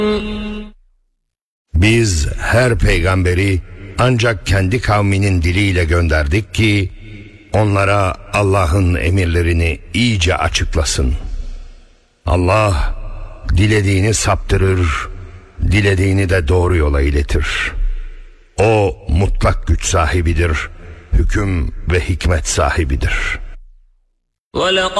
Biz her peygamberi ancak kendi kavminin diliyle gönderdik ki onlara Allah'ın emirlerini iyice açıklasın. Allah dilediğini saptırır, dilediğini de doğru yola iletir. O mutlak güç sahibidir, hüküm ve hikmet sahibidir.